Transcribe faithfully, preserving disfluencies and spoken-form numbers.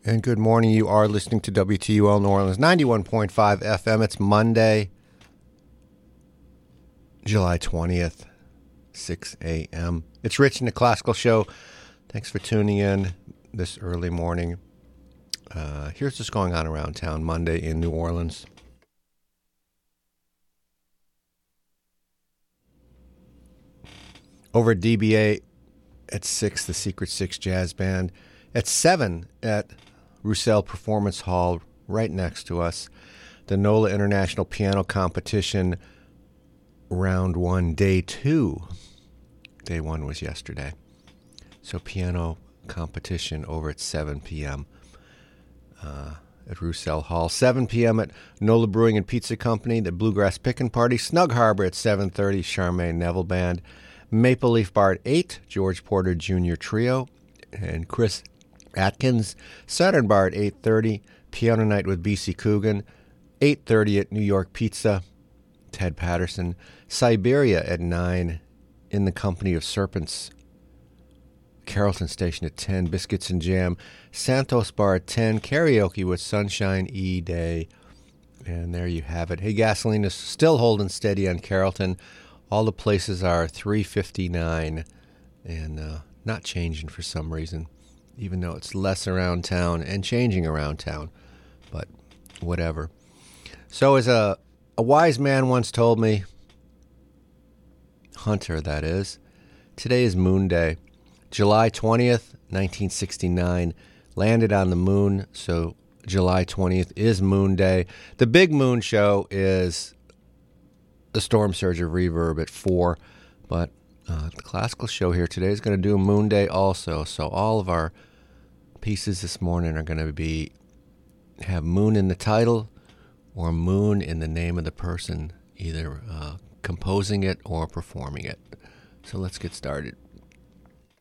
And good morning. You are listening to W T U L New Orleans, ninety-one point five F M. It's Monday, July twentieth, six a.m. It's Rich in the Classical Show. Thanks for tuning in this early morning. Uh, here's what's going on around town Monday in New Orleans. Over at D B A at six, the Secret Six Jazz Band. At seven at Roussel Performance Hall, right next to us, the NOLA International Piano Competition, round one, day two. Day one was yesterday. So piano competition over at seven p.m. Uh, at Roussel Hall. seven p.m. at NOLA Brewing and Pizza Company, the Bluegrass Pickin' Party. Snug Harbor at seven thirty, Charmaine Neville Band. Maple Leaf Bar at eight, George Porter Junior Trio and Chris Atkins. Saturn Bar at eight thirty, Piano Night with B C Coogan. eight thirty at New York Pizza, Ted Patterson. Siberia at nine, In the Company of Serpents, Carrollton Station at ten, Biscuits and Jam. Santos Bar at ten, Karaoke with Sunshine E. Day. And there you have it. Hey, gasoline is still holding steady on Carrollton. All the places are three fifty-nine and uh, not changing for some reason, even though it's less around town and changing around town. But whatever. So as a, a wise man once told me, Hunter that is, today is Moon Day. July twentieth, nineteen sixty-nine, landed on the moon, so July twentieth is Moon Day. The big moon show is the Storm Surge of Reverb at four, but uh, the classical show here today is going to do a Moon Day also, so all of our pieces this morning are going to be have moon in the title or moon in the name of the person either uh, composing it or performing it. So let's get started.